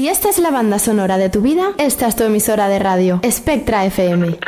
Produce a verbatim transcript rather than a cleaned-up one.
Si esta es la banda sonora de tu vida, esta es tu emisora de radio, Spectra F M.